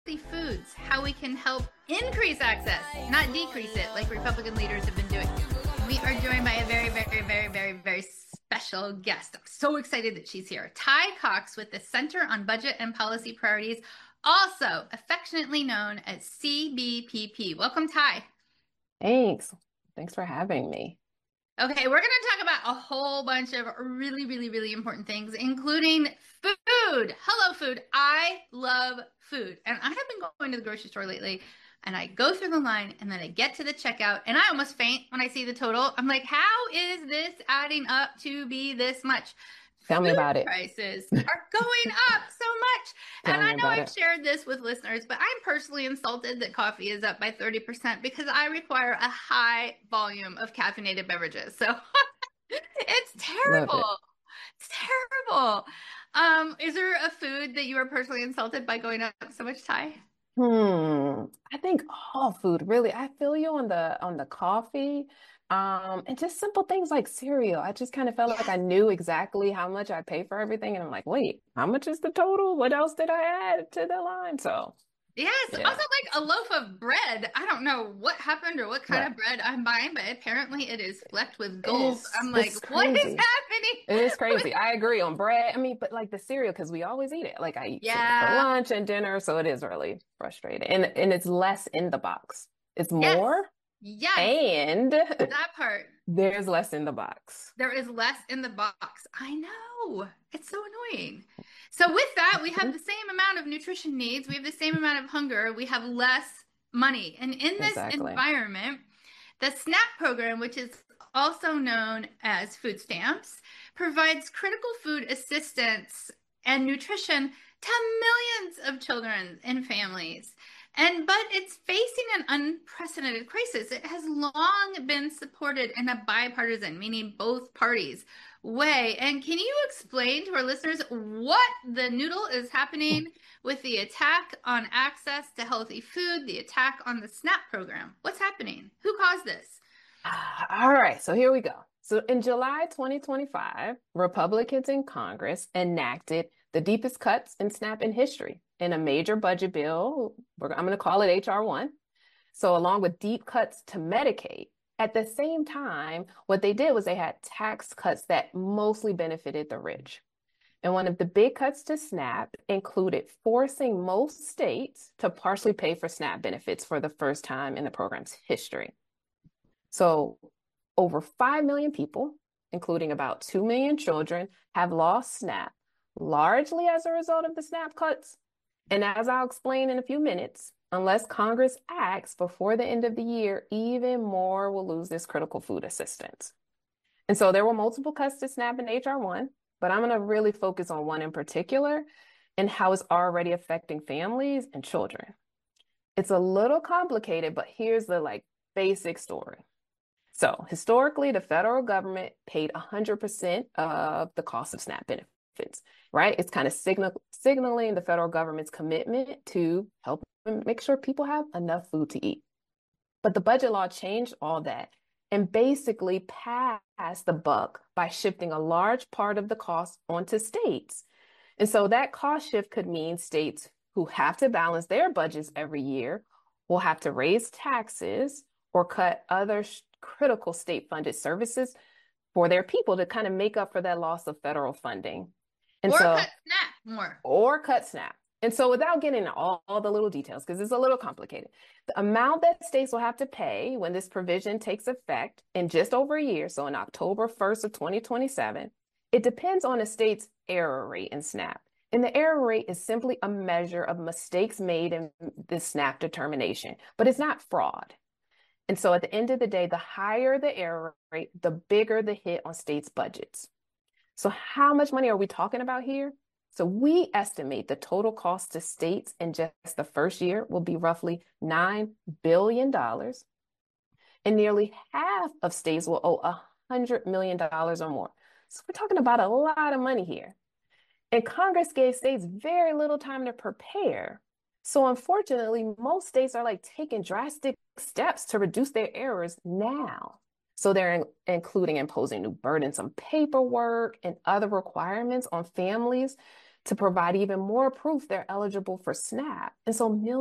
foods, how we can help increase access, not decrease it, like Republican leaders have been doing. We are joined by a very special guest. I'm so excited that she's here. Ty Cox with the Center on Budget and Policy Priorities, also affectionately known as CBPP. Welcome, Ty. Thanks. Thanks for having me. Okay, we're going to talk about a whole bunch of really important things, including food. Hello, food. I love food. And I have been going to the grocery store lately, and I go through the line, and then I get to the checkout, and I almost faint when I see the total. I'm like, how is this adding up to be this much? Tell me Food about it. prices are going up so much. Tell And me I know about I've it. shared this with listeners, but I'm personally insulted that coffee is up by 30% because I require a high volume of caffeinated beverages. So it's Love terrible. it. It's terrible. Is there a food that you are personally insulted by going up so much, Ty? I think all food, really. I feel you on the coffee. And just simple things like cereal. I just kind of felt like I Yes. knew exactly how much I pay for everything. And I'm like, wait, how much is the total? What else did I add to the line? So Yes. Also, yeah. like a loaf of bread. I don't know what happened or what kind Right. of bread I'm buying, but apparently it is flecked with It gold. is I'm like, it's what is crazy. happening? It is crazy. I agree on bread. I mean, but like the cereal, because we always eat it. Like I eat cereal for Yeah. lunch and dinner, so it is really frustrating. And it's less in the box. It's Yes. more, Yes. and That part. there's less in the box. There is less in the box. I know. It's so annoying. So, with that, we have Mhm. the same amount of nutrition needs. We have the same amount of hunger. We have less money. And in this Exactly. environment, the SNAP program, which is also known as food stamps, provides critical food assistance and nutrition to millions of children and families. But it's facing an unprecedented crisis. It has long been supported in a bipartisan, meaning both parties, way. And can you explain to our listeners what the noodle is happening with the attack on access to healthy food, the attack on the SNAP program? What's happening? Who caused this? All right, so here we go. So in July 2025, Republicans in Congress enacted the deepest cuts in SNAP in history in a major budget bill. I'm going to call it HR 1. So along with deep cuts to Medicaid, at the same time, what they did was they had tax cuts that mostly benefited the rich. And one of the big cuts to SNAP included forcing most states to partially pay for SNAP benefits for the first time in the program's history. So over 5 million people, including about 2 million children, have lost SNAP, largely as a result of the SNAP cuts. And as I'll explain in a few minutes, unless Congress acts before the end of the year, even more will lose this critical food assistance. And so there were multiple cuts to SNAP in HR 1, but I'm going to really focus on one in particular and how it's already affecting families and children. It's a little complicated, but here's the basic story. So historically, the federal government paid 100% of the cost of SNAP benefits, right? It's kind of signaling the federal government's commitment to help make sure people have enough food to eat. But the budget law changed all that and basically passed the buck by shifting a large part of the cost onto states. And so that cost shift could mean states who have to balance their budgets every year will have to raise taxes or cut other critical state funded services for their people to kind of make up for that loss of federal funding. And Or cut so, SNAP more. or cut SNAP. And so, without getting into all the little details, because it's a little complicated, the amount that states will have to pay when this provision takes effect in just over a year, so in October 1st of 2027, it depends on a state's error rate in SNAP. And the error rate is simply a measure of mistakes made in the SNAP determination, but it's not fraud. And so at the end of the day, the higher the error rate, the bigger the hit on states' budgets. So how much money are we talking about here? So we estimate the total cost to states in just the first year will be roughly $9 billion. And nearly half of states will owe $100 million or more. So we're talking about a lot of money here. And Congress gave states very little time to prepare. So unfortunately, most states are taking drastic steps to reduce their errors now. So they're including imposing new burdensome paperwork and other requirements on families to provide even more proof they're eligible for SNAP. And so millions